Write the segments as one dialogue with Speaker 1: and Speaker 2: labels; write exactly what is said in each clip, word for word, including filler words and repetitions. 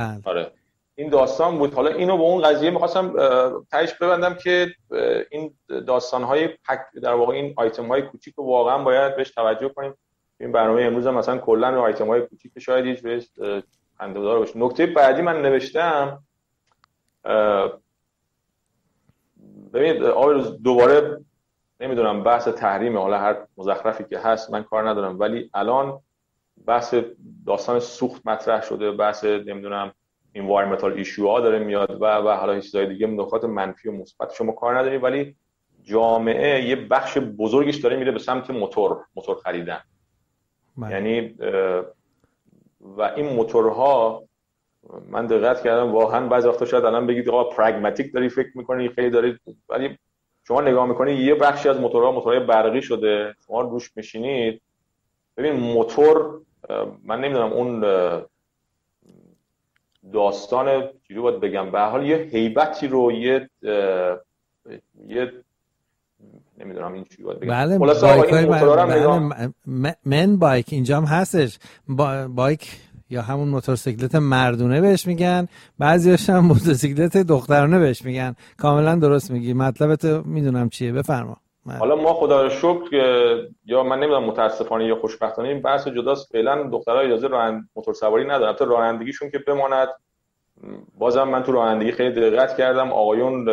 Speaker 1: آره این داستان بود. حالا اینو به اون قضیه می‌خواستم تهش ببندم که این داستان‌های پک در واقع این آیتم‌های کوچیک رو واقعا باید بهش توجه کنیم. این برنامه امروز هم مثلا کلا آیتم‌های کوچیک شاید هیچ بهش خنده‌دار باشه. نکته بعدی من نوشتم ببینید آقای دوباره نمیدونم بحث تحریم حالا هر مزخرفی که هست من کار ندارم، ولی الان بحث داستان سوخت مطرح شده، بحث نمیدونم environmental issue ها داره میاد و و حالا چیزای دیگه نکات منفی و مثبت شما کار نداریم، ولی جامعه یه بخش بزرگش داره میره به سمت موتور موتور خریدن. من. یعنی و این موتورها من دقت کردم واقعا بعضی وقتا شاید الان بگید آقا پرگماتیک داری فکر می‌کنی خیلی داری، ولی شما نگاه می‌کنی یه بخشی از موتورها موتورهای برقی شده، شما روش میشینید ببین موتور من نمیدونم اون داستان چجوری باید بگم به هر حال یه هیبتی رو یه یه نمیدونم این چی باید بگم.
Speaker 2: بله بایک های بله من بایک اینجا هم هستش با بایک یا همون موتورسیکلت مردونه بهش میگن، بعضیاش هم موتورسیکلت دخترانه بهش میگن. کاملا درست میگی، مطلبت میدونم چیه، بفرما.
Speaker 1: حالا ما خدا رو شکر یا من نمیدونم متاسفانه یا خوشبختانه این بحث جداست، فعلا دخترها اجازه رانندگی موتور سواری ندارن، تا رانندگیشون که بماند. بازم من تو رانندگی خیلی دقت کردم آقایون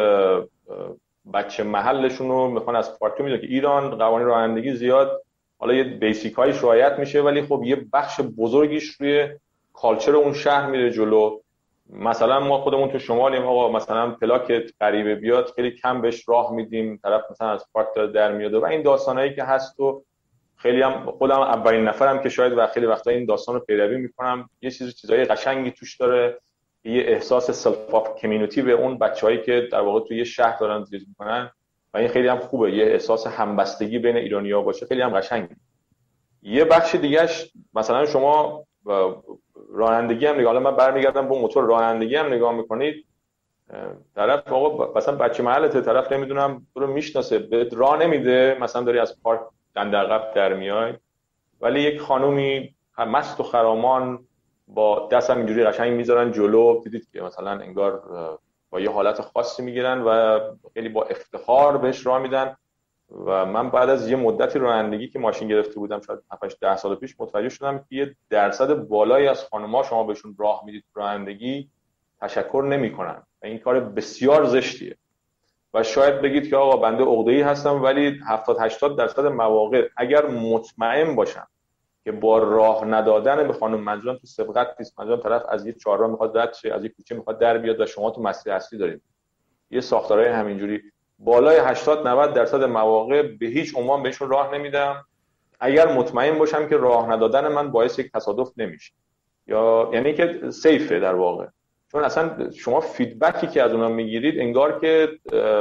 Speaker 1: بچه محلشون رو میخوان از پارک میذارن که ایران قوانین رانندگی زیاد حالا یه بیسیک هایش رعایت میشه، ولی خب یه بخش بزرگیش روی کالچر اون شهر میره جلو. مثلا ما خودمون تو شمالیم آقا، مثلا پلاکت غریبه بیاد خیلی کم بهش راه میدیم، طرف مثلا از پارک داره در میاد و این داستانایی که هست و خیلی هم خودم اولین نفرم که شاید و خیلی وقتا این داستان رو پیروی میکنم. یه چیز چیزای قشنگی توش داره، یه احساس سلف اف کامیونیتی به اون بچه‌هایی که در واقع توی شهر دارن زندگی میکنن و این خیلی هم خوبه، یه احساس همبستگی بین ایرانی‌ها باشه، خیلی هم قشنگه. یه بخش دیگه‌اش مثلا شما رانندگی هم نگاه، من برمیگردم به موتور رانندگی هم نگاه میکنید، طرف آقا مثلا بچه محلته، طرف نمیدونم تو رو میشناسه بهت راه نمیده، مثلا داری از پارک دندرقب در میای، ولی یک خانومی مست و خرامان با دست هم اینجوری قشنگ میذارن جلو، دیدید که مثلا انگار با یه حالت خاصی میگیرن و خیلی با افتخار بهش راه میدن. و من بعد از یه مدتی رانندگی که ماشین گرفته بودم شاید هفت ده سال پیش متوجه شدم که یه درصد بالایی از خانم‌ها شما بهشون راه میدید رانندگی تشکر نمی‌کنن و این کار بسیار زشتیه. و شاید بگید که آقا بنده عقده‌ای هستم، ولی هفتاد هشتاد درصد مواقع اگر مطمئن باشم که با راه ندادن به خانم، منظورم تو سبقت نیست، منظورم طرف از یه چهارراه میخواد رد شه، از یه کوچه میخواد در بیاد و شما تو مسیر اصلی دارید، یه ساختارهای همینجوری بالای هشتاد نود درصد مواقع به هیچ عنوان بهشون راه نمیدم اگر مطمئن باشم که راه ندادن من باعث یک تصادف نمیشه، یا یعنی که سیفه در واقع. چون اصلا شما فیدبکی که از اونها میگیرید انگار که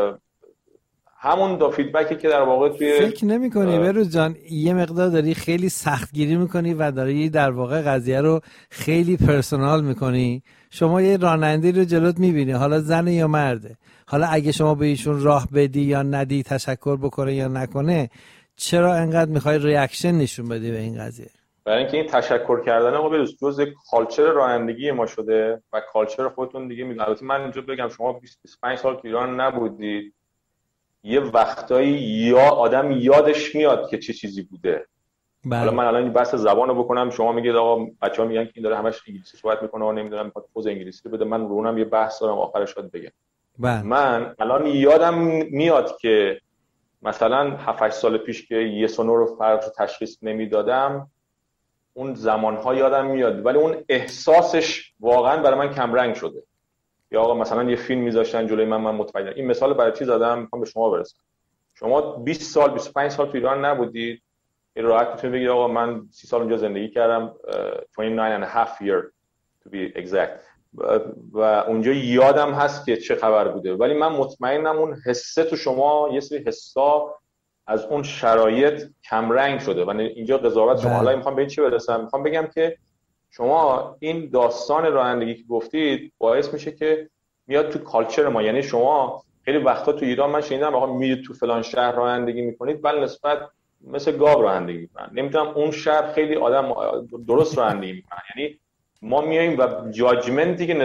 Speaker 1: همون دا فیدبکی که در واقع توی
Speaker 2: فکر نمی‌کنی بروز جان یه مقدار داری خیلی سختگیری میکنی و داری در واقع قضیه رو خیلی پرسونال میکنی. شما یه راننده رو جلوت میبینی، حالا زن یا مرده، حالا اگه شما به ایشون راه بدی یا ندی، تشکر بکنه یا نکنه، چرا انقدر میخوای ریاکشن نشون بدی به این قضیه؟
Speaker 1: برای اینکه این تشکر کردن آقا بروز جزء کالچر رانندگی ما شده و کالچر خودتون دیگه میگم. البته من اینجا بگم شما بیست بیست و پنج سال تو ایران نبودید، یه وقتایی یا آدم یادش میاد که چه چیزی بوده. بله. حالا من الان این بحث زبانو بکنم، شما میگید آقا بچه‌ها میگن که این داره همش انگلیسی صحبت میکنه و نمیدونم میخواد پوز انگلیسی بده، من رو اونم یه بحث دارم آخرش شاید بگم. بله. من الان یادم میاد که مثلا هفت هشت سال پیش که یه سونور رو فرق رو تشخیص نمیدادم، اون زمانها یادم میاد، ولی اون احساسش واقعا برای من کم رنگ شده. یا آقا مثلا یه فیلم میذاشتن جلوی من، من متوجه این مثال برای چی زدم میخوام به شما برسم. شما بیست سال بیست و پنج سال تو ایران نبودید، این راحت میتونید بگید آقا من سی سال اونجا زندگی کردم، بیست و نه and a half year to be exact، و اونجا یادم هست که چه خبر بوده، ولی من مطمئنم اون حسه تو شما یه سری حسا از اون شرایط کم رنگ شده. و اینجا قضاوت شما. حالا میخوام به این چی برسم؟ میخوام بگم که شما این داستان رانندگی که گفتید باعث میشه که میاد تو کالچر ما. یعنی شما خیلی وقتا تو ایران من شنیدم آقا میرید تو فلان شهر رانندگی میکنید، ولی نسبت مثل گاو رانندگی میکنن. نمیدونم اون شهر خیلی آدم درست رانندگی میکنن. یعنی ما میایم و جاجمنتی که